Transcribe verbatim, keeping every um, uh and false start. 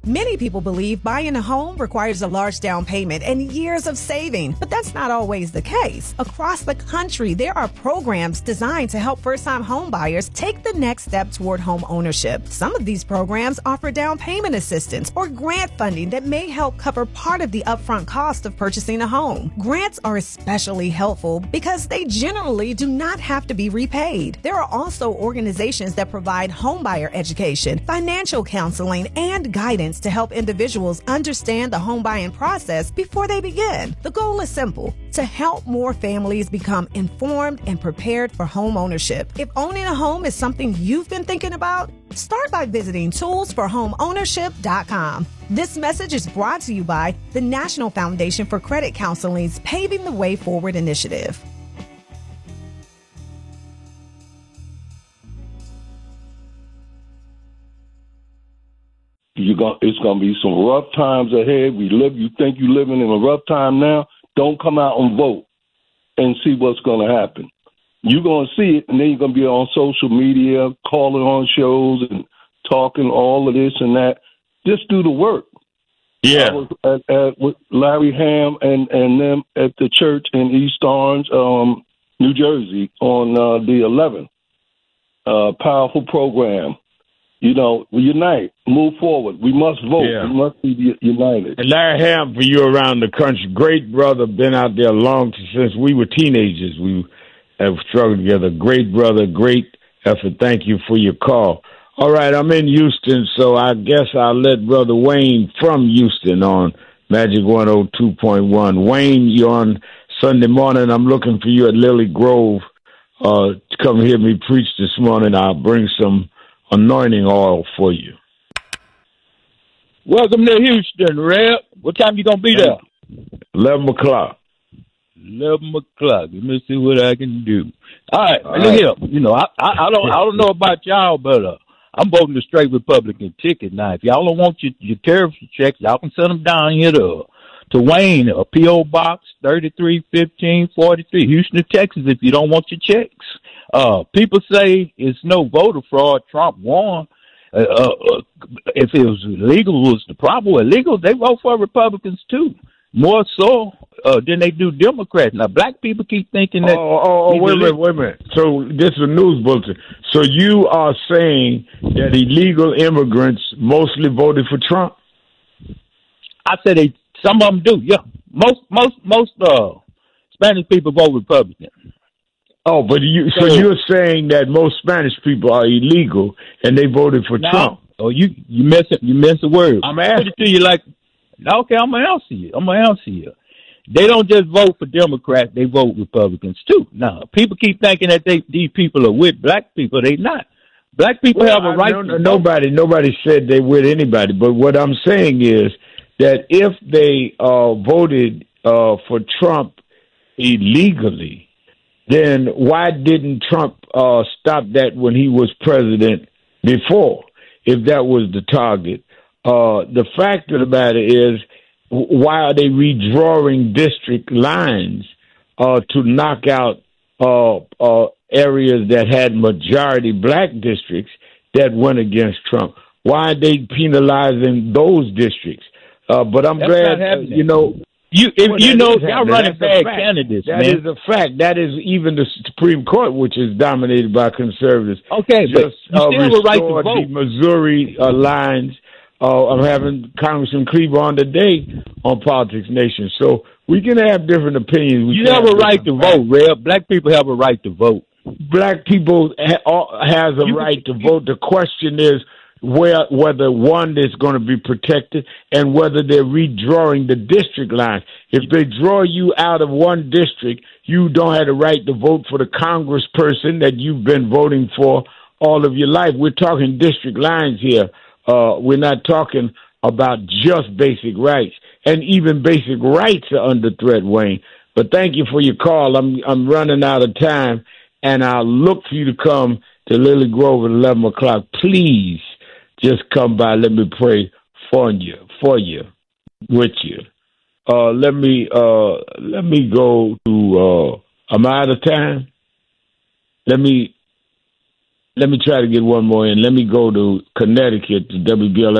Many people believe buying a home requires a large down payment and years of saving, but that's not always the case. Across the country, there are programs designed to help first-time home buyers take the next step toward home ownership. Some of these programs offer down payment assistance or grant funding that may help cover part of the upfront cost of purchasing a home. Grants are especially helpful because they generally do not have to be repaid. There are also organizations that provide homebuyer education, financial counseling, and guidance to help individuals understand the home buying process before they begin. The goal is simple: to help more families become informed and prepared for home ownership. If owning a home is something you've been thinking about, start by visiting tools for home ownership dot com. This message is brought to you by the National Foundation for Credit Counseling's Paving the Way Forward initiative. You go, it's going to be some rough times ahead. We live. You think you're living in a rough time now? Don't come out and vote and see what's going to happen. You're going to see it, and then you're going to be on social media, calling on shows and talking all of this and that. Just do the work. Yeah. I was at, at, with Larry Ham and, and them at the church in East Orange, um, New Jersey, on uh, the eleventh. Uh, powerful program. You know, we unite, move forward. We must vote. Yeah. We must be united. And Larry Ham, for you around the country, great brother, been out there long since we were teenagers. We have struggled together. Great brother, great effort. Thank you for your call. All right, I'm in Houston, so I guess I'll let Brother Wayne from Houston on Magic one oh two point one. Wayne, you're on Sunday morning. I'm looking for you at Lily Grove uh, to come hear me preach this morning. I'll bring some anointing oil for you. Welcome to Houston, Rep. What time you gonna be there? Eleven o'clock. Eleven o'clock. Let me see what I can do. All right, All look right. here. You know, I, I I don't I don't know about y'all, but uh, I'm voting the straight Republican ticket now. If y'all don't want your your tariff checks, y'all can send them down here to to Wayne, a P O Box thirty-three fifteen forty-three, Houston, Texas. If you don't want your checks. Uh, people say it's no voter fraud. Trump won. Uh, uh, if it was illegal, was the problem illegal? They vote for Republicans too, more so uh, than they do Democrats. Now, black people keep thinking that. Oh, oh, oh wait a minute, wait a minute. So this is a news bulletin. So you are saying that illegal immigrants mostly voted for Trump? I said they. Some of them do. Yeah, most, most, most uh, Spanish people vote Republican. Oh, but you so, so you're saying that most Spanish people are illegal and they voted for no. Trump? Oh, you you miss it. You miss the word. I'm asking it to you like, okay, I'm gonna answer you. I'm gonna answer you. They don't just vote for Democrats; they vote Republicans too. Now, people keep thinking that they these people are with black people. They not. Black people well, have a right. No, to nobody, vote. nobody said they with anybody. But what I'm saying is that if they uh, voted uh, for Trump illegally, then why didn't Trump uh, stop that when he was president before, if that was the target? Uh, the fact of the matter is, why are they redrawing district lines uh, to knock out uh, uh, areas that had majority black districts that went against Trump? Why are they penalizing those districts? Uh, but I'm That's glad, uh, you know... You, if well, you know, y'all y'all running bad candidates, that man. That is a fact. That is even the Supreme Court, which is dominated by conservatives. Okay, just but you uh, still have a right to the vote. Missouri uh, lines. Uh, I'm having Congressman Cleaver on today on Politics Nation. So we can have different opinions. We You have, have a right to facts. vote, Reb. Black people have a right to vote. Black people ha- has a you, right to vote. The question is, where whether one is going to be protected and whether they're redrawing the district lines. If they draw you out of one district, you don't have the right to vote for the congressperson that you've been voting for all of your life. We're talking district lines here. Uh, we're not talking about just basic rights. And even basic rights are under threat, Wayne. But thank you for your call. I'm I'm running out of time, and I'll look for you to come to Lily Grove at eleven o'clock. Please. Just come by. Let me pray for you, for you, with you. Uh, let me uh, let me go to. Uh, am I out of time? Let me let me try to get one more in. Let me go to Connecticut to W B L S.